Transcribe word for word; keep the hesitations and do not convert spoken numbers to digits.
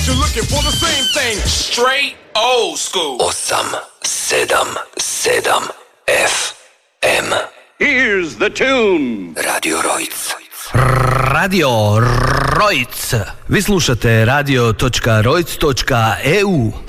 you're looking for the same thing. Straight old school. osam sedam sedam F M. Here's the tune. Radio Rojc. Radio Rojc. Vi slušate radio točka rojc točka e u.